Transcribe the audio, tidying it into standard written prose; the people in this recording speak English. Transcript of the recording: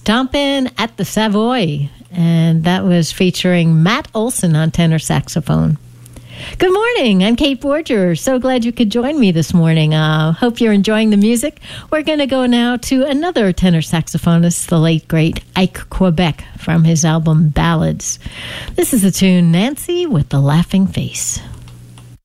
Stompin' at the Savoy, and that was featuring Matt Olson on tenor saxophone. Good morning. I'm Kate Borger. So glad you could join me this morning. Hope you're enjoying the music. We're going to go now to another tenor saxophonist, the late, great Ike Quebec, from his album Ballads. This is the tune Nancy with the Laughing Face.